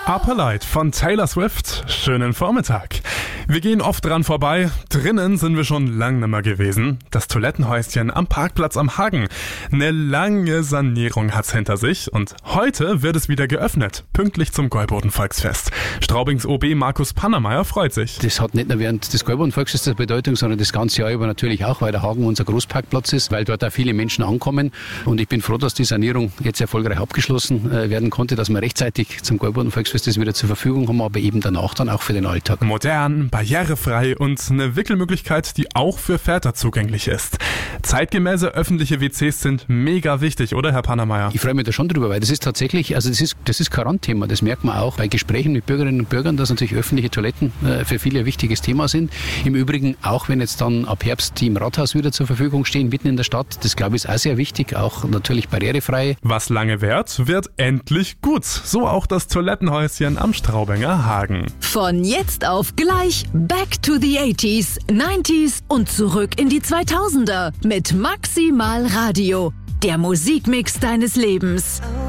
Upper Light von Taylor Swift. Schönen Vormittag. Wir gehen oft dran vorbei. Drinnen sind wir schon lang nimmer gewesen. Das Toilettenhäuschen am Parkplatz am Hagen. Eine lange Sanierung hat's hinter sich und heute wird es wieder geöffnet. Pünktlich zum Gäuboden-Volksfest. Straubings OB Markus Pannermeier freut sich. Das hat nicht nur während des Gäuboden-Volksfestes Bedeutung, sondern das ganze Jahr über natürlich auch, weil der Hagen unser Großparkplatz ist, weil dort auch viele Menschen ankommen. Und ich bin froh, dass die Sanierung jetzt erfolgreich abgeschlossen werden konnte, dass wir rechtzeitig zum Gäuboden-Volksfest das wieder zur Verfügung haben, aber eben danach dann auch für den Alltag. Modern, barrierefrei und eine Wickelmöglichkeit, die auch für Väter zugänglich ist. Zeitgemäße öffentliche WCs sind mega wichtig, oder Herr Pannermeier? Ich freue mich da schon drüber, weil das ist tatsächlich, also das ist kein Randthema. Das merkt man auch bei Gesprächen mit Bürgerinnen und Bürgern, dass natürlich öffentliche Toiletten für viele ein wichtiges Thema sind. Im Übrigen, auch wenn jetzt dann ab Herbst die im Rathaus wieder zur Verfügung stehen, mitten in der Stadt, das glaube ich ist auch sehr wichtig, auch natürlich barrierefrei. Was lange währt, wird endlich gut. So auch das Toilettenhäuschen am Straubinger Hagen. Von jetzt auf gleich Back to the 80s, 90s und zurück in die 2000er mit Maximal Radio. Der Musikmix deines Lebens.